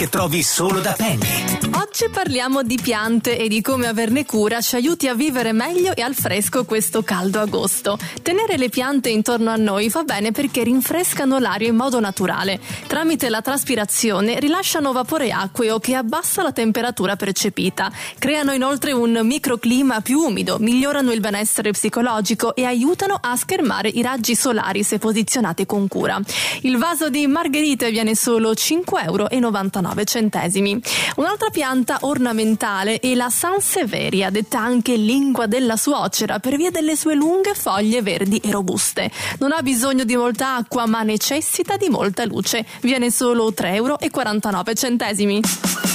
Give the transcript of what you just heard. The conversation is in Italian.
che trovi solo da Penny. Oggi parliamo di piante e di come averne cura ci aiuti a vivere meglio e al fresco questo caldo agosto. Tenere le piante intorno a noi fa bene perché rinfrescano l'aria in modo naturale. Tramite la traspirazione rilasciano vapore acqueo che abbassa la temperatura percepita. Creano inoltre un microclima più umido, migliorano il benessere psicologico e aiutano a schermare i raggi solari se posizionati con cura. Il vaso di margherite viene solo 5,99 €. Un'altra pianta ornamentale è la Sansevieria, detta anche lingua della suocera per via delle sue lunghe foglie verdi e robuste. Non ha bisogno di molta acqua ma necessita di molta luce. Viene solo 3,49 €.